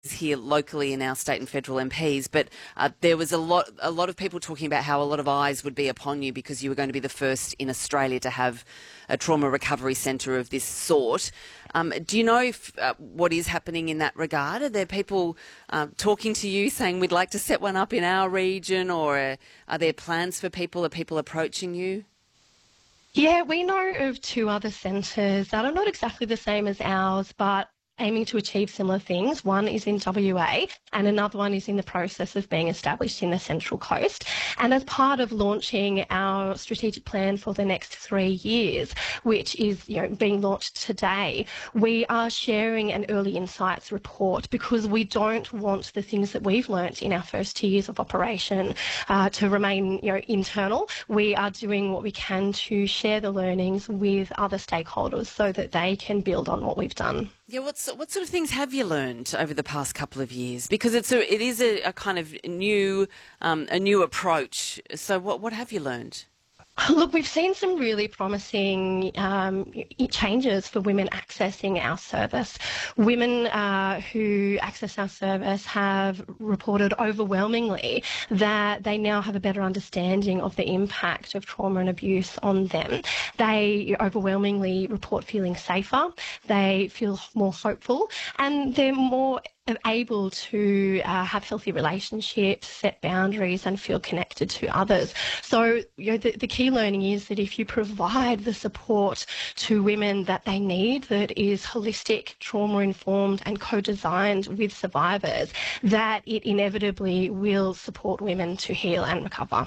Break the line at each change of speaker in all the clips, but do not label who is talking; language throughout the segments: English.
here locally in our state and federal MPs, but there was a lot of people talking about how a lot of eyes would be upon you because you were going to be the first in Australia to have a trauma recovery centre of this sort. Do you know if, what is happening in that regard? Are there people talking to you saying we'd like to set one up in our region, or are there plans for people? Are people approaching you?
Yeah, we know of two other centres that are not exactly the same as ours, but aiming to achieve similar things. One is in WA and another one is in the process of being established in the Central Coast. And as part of launching our strategic plan for the next 3 years, which is being launched today, we are sharing an early insights report because we don't want the things that we've learnt in our first 2 years of operation to remain internal. We are doing what we can to share the learnings with other stakeholders so that they can build on what we've done.
Yeah, what sort of things have you learned over the past couple of years? Because it is a kind of new approach. So what have you learned?
Look, we've seen some really promising changes for women accessing our service. Women who access our service have reported overwhelmingly that they now have a better understanding of the impact of trauma and abuse on them. They overwhelmingly report feeling safer, they feel more hopeful, and they're more able to have healthy relationships, set boundaries and feel connected to others. So the key learning is that if you provide the support to women that they need, that is holistic, trauma-informed and co-designed with survivors, that it inevitably will support women to heal and recover.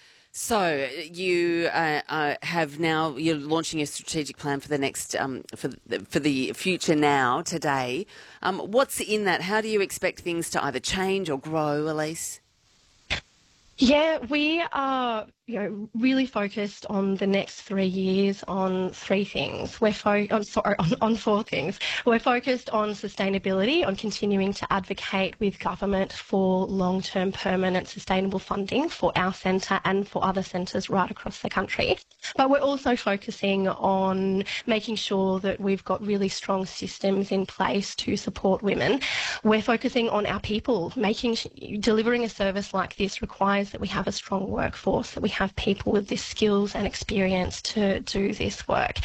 So you have now, you're launching a strategic plan for the next, for the future now, today. What's in that? How do you expect things to either change or grow, Elise?
Yeah, we are really focused on the next 3 years on three things. On four things. We're focused on sustainability, on continuing to advocate with government for long-term permanent sustainable funding for our centre and for other centres right across the country. But we're also focusing on making sure that we've got really strong systems in place to support women. We're focusing on our people. Delivering a service like this requires that we have a strong workforce, that we have people with the skills and experience to do this work.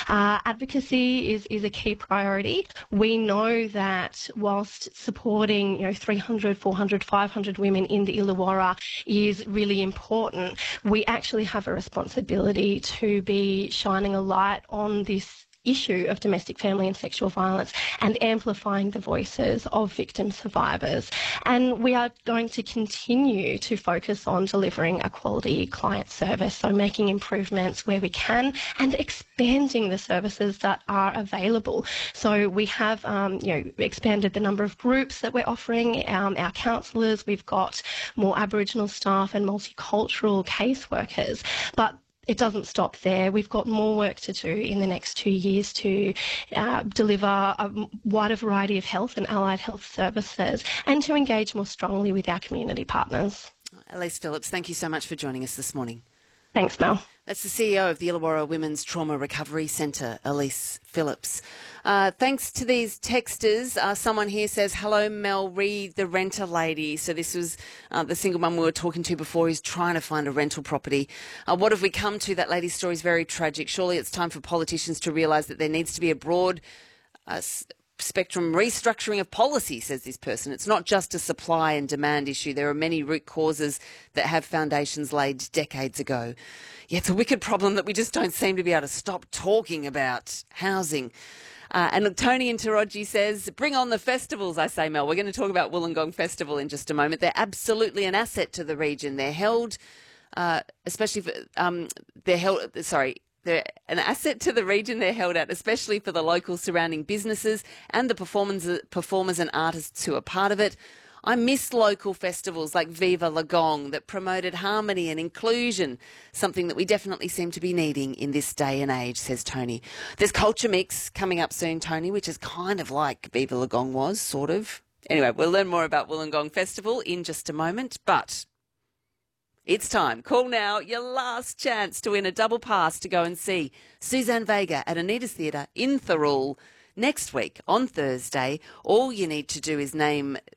Advocacy is a key priority. We know that whilst supporting 300, 400, 500 women in the Illawarra is really important, we actually have a responsibility to be shining a light on this issue of domestic, family and sexual violence and amplifying the voices of victim survivors. And we are going to continue to focus on delivering a quality client service, so making improvements where we can and expanding the services that are available. So we have expanded the number of groups that we're offering, our counsellors, we've got more Aboriginal staff and multicultural caseworkers. But it doesn't stop there. We've got more work to do in the next 2 years to deliver a wider variety of health and allied health services and to engage more strongly with our community partners.
Elise Phillips, thank you so much for joining us this morning.
Thanks, Mel.
That's the CEO of the Illawarra Women's Trauma Recovery Centre, Elise Phillips. Thanks to these texters. Someone here says, hello, Mel Reid, the renter lady. So this was the single mum we were talking to before who's trying to find a rental property. What have we come to? That lady's story is very tragic. Surely it's time for politicians to realise that there needs to be a broad spectrum restructuring of policy, says this person. It's not just a supply and demand issue. There are many root causes that have foundations laid decades ago. Yeah, it's a wicked problem that we just don't seem to be able to stop talking about housing. And look, Tony in Taraji says, bring on the festivals, I say, Mel. We're going to talk about Wollongong Festival in just a moment. They're absolutely an asset to the region. They're held, especially for, they're an asset to the region. They're held out, especially for the local surrounding businesses and the performers and artists who are part of it. I miss local festivals like Viva Lagong that promoted harmony and inclusion, something that we definitely seem to be needing in this day and age, says Tony. There's Culture Mix coming up soon, Tony, which is kind of like Viva Lagong was, sort of. Anyway, we'll learn more about Wollongong Festival in just a moment, but it's time. Call now. Your last chance to win a double pass to go and see Suzanne Vega at Anita's Theatre in Thirroul next week on Thursday, all you need to do is name